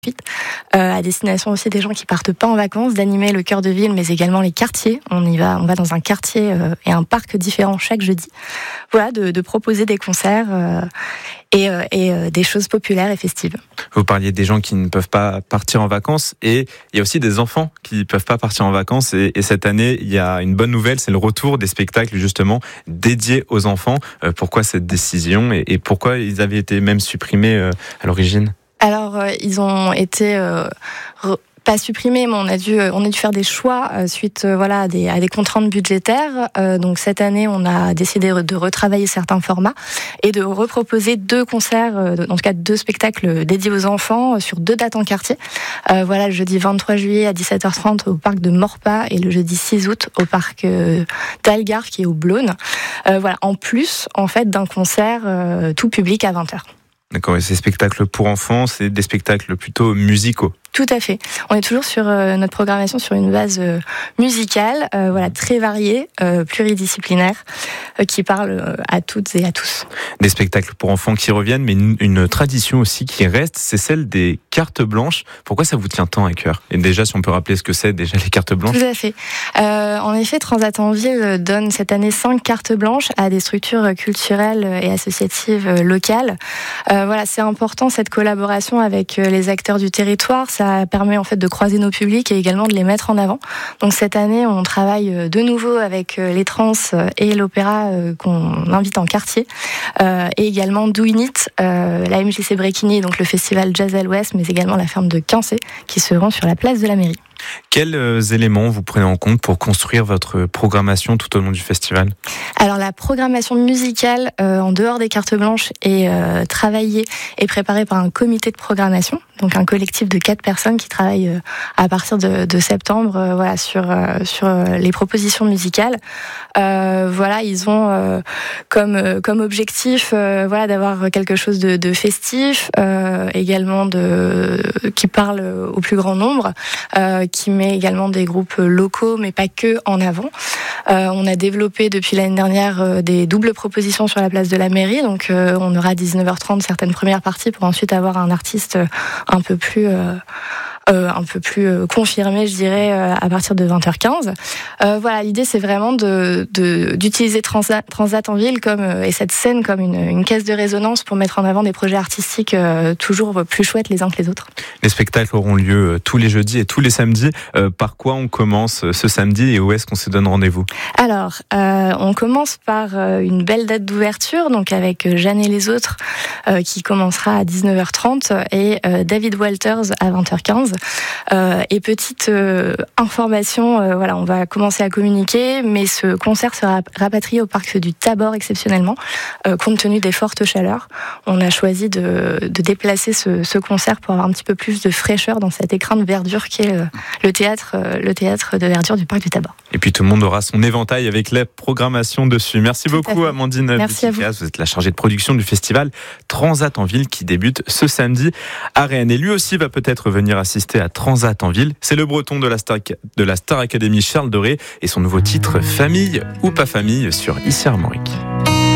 à destination aussi des gens qui partent pas en vacances, d'animer le cœur de ville, mais également les quartiers. On va dans un quartier et un parc différent chaque jeudi. Voilà, de proposer des concerts et des choses populaires et festives. Vous parliez des gens qui ne peuvent pas partir en vacances et il y a aussi des enfants qui ne peuvent pas partir en vacances et cette année, il y a une bonne nouvelle, c'est le retour des spectacles justement dédiés aux enfants. Pourquoi cette décision et pourquoi ils avaient été même supprimés à l'origine ? Alors, ils ont été pas supprimés, mais on a dû faire des choix suite à des contraintes budgétaires. Donc cette année, on a décidé de retravailler certains formats et de reproposer 2 concerts, en tout cas 2 spectacles dédiés aux enfants sur 2 dates en quartier. Le jeudi 23 juillet à 17h30 au parc de Morpa et le jeudi 6 août au parc d'Algarve qui est au Blône. En plus en fait d'un concert tout public à 20h. D'accord, et ces spectacles pour enfants, c'est des spectacles plutôt musicaux. Tout à fait. On est toujours sur notre programmation sur une base musicale, très variée, pluridisciplinaire, qui parle à toutes et à tous. Des spectacles pour enfants qui reviennent, mais une tradition aussi qui reste, c'est celle des cartes blanches. Pourquoi ça vous tient tant à cœur ? Et déjà, si on peut rappeler ce que c'est, déjà les cartes blanches. Tout à fait. En effet, Transat en Ville donne cette année 5 cartes blanches à des structures culturelles et associatives locales. C'est important cette collaboration avec les acteurs du territoire. Ça permet en fait de croiser nos publics et également de les mettre en avant. Donc cette année, on travaille de nouveau avec les trans et l'opéra qu'on invite en quartier, et également Do In It, la MJC Bréquigny, donc le festival Jazz à l'Ouest, mais également la ferme de Quincé, qui seront sur la place de la mairie. Quels éléments vous prenez en compte pour construire votre programmation tout au long du festival ? Alors la programmation musicale en dehors des cartes blanches est travaillée et préparée par un comité de programmation, donc un collectif de 4 personnes qui travaillent à partir de septembre sur les propositions musicales. Ils ont comme objectif d'avoir quelque chose de festif, également qui parle au plus grand nombre, qui met également des groupes locaux, mais pas que, en avant. On a développé depuis l'année dernière des doubles propositions sur la place de la mairie, donc on aura à 19h30 certaines premières parties pour ensuite avoir un artiste un peu plus confirmé, je dirais, à partir de 20h15. L'idée c'est vraiment d'utiliser Transat en Ville et cette scène comme une caisse de résonance pour mettre en avant des projets artistiques toujours plus chouettes les uns que les autres. Les spectacles auront lieu tous les jeudis et tous les samedis. Par quoi on commence ce samedi et où est-ce qu'on se donne rendez-vous ? Alors, on commence par une belle date d'ouverture, donc avec Jeanne et les autres, qui commencera à 19h30 et David Walters à 20h15. Et petite information, on va commencer à communiquer, mais ce concert sera rapatrié au parc du Tabor exceptionnellement, compte tenu des fortes chaleurs. On a choisi de déplacer ce concert pour avoir un petit peu plus de fraîcheur dans cet écrin de verdure qui est le théâtre de verdure du parc du Tabor. Et puis tout le monde aura son éventail avec la programmation dessus. Merci beaucoup Amandine. Merci à vous. Vous êtes la chargée de production du festival Transat en Ville qui débute ce samedi à Rennes. Et lui aussi va peut-être venir assister à Transat en Ville. C'est le breton de la Star Academy Charles Doré et son nouveau titre Famille ou pas famille sur ICR Armorique.